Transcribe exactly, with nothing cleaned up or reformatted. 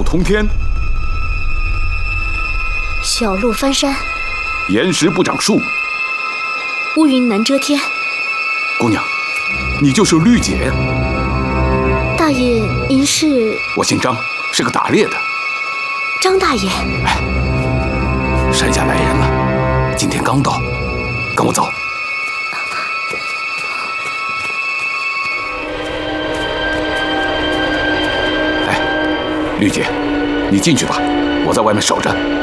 通天， 小路翻山， 岩石不长树， 乌云难遮天。 姑娘，你就是绿姐呀？ 大爷，您是？ 我姓张，是个打猎的。 张大爷。 哎，山下来人了，今天刚到，跟我走。哎，绿姐，你进去吧，我在外面守着。